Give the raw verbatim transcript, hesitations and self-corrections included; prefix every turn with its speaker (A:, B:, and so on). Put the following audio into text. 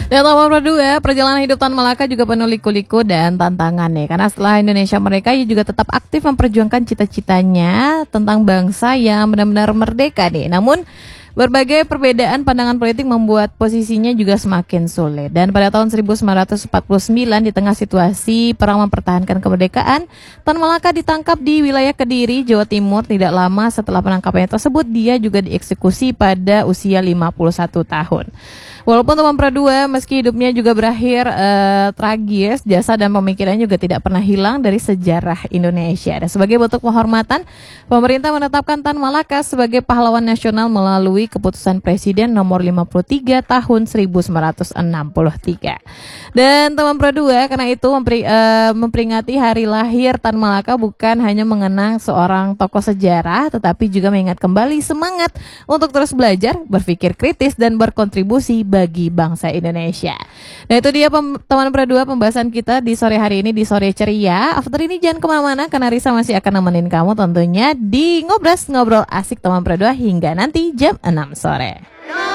A: Dan nomor dua, perjalanan hidup Tan Malaka juga penuh liku-liku dan tantangan nih. Karena setelah Indonesia merdeka, ia juga tetap aktif memperjuangkan cita-citanya tentang bangsa yang benar-benar merdeka nih. Namun berbagai perbedaan pandangan politik membuat posisinya juga semakin sulit. Dan pada tahun seribu sembilan ratus empat puluh sembilan, di tengah situasi perang mempertahankan kemerdekaan, Tan Malaka ditangkap di wilayah Kediri, Jawa Timur. Tidak lama setelah penangkapannya tersebut, dia juga dieksekusi pada usia lima puluh satu tahun. Walaupun teman Pradua, meski hidupnya juga berakhir eh, tragis, jasa dan pemikirannya juga tidak pernah hilang dari sejarah Indonesia. Dan sebagai bentuk penghormatan, pemerintah menetapkan Tan Malaka sebagai pahlawan nasional melalui keputusan Presiden nomor lima puluh tiga tahun seribu sembilan ratus enam puluh tiga. Dan teman Pradua, karena itu memperi, eh, memperingati hari lahir Tan Malaka bukan hanya mengenang seorang tokoh sejarah, tetapi juga mengingat kembali semangat untuk terus belajar, berpikir kritis, dan berkontribusi bagi bangsa Indonesia. Nah, itu dia pem- teman Pradua, pembahasan kita di sore hari ini di Sore Ceria. After ini jangan kemana-mana karena Risa masih akan nemenin kamu tentunya di Ngobras, ngobrol asik teman Pradua hingga nanti jam enam sore.